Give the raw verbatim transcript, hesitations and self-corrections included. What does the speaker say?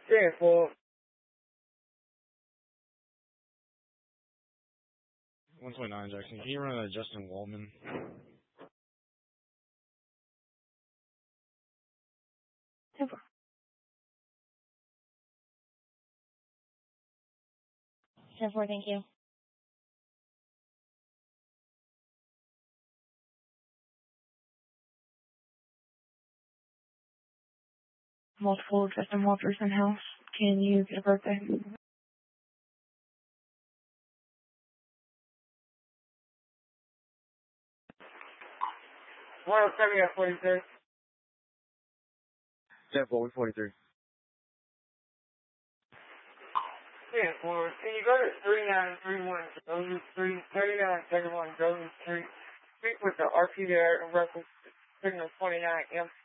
Yeah, well, one twenty-nine Jackson. Can you run a Justin Wallman? ten four, thank you. Multiple Justin Walters in house. Can you get a birthday? one oh seven at forty-three. ten four, one forty-three. Yeah, well, can you go to three nine three one Golden Street, thirty-nine thirty-one Golden Street, speak with the R P there in reference to signal twenty-nine M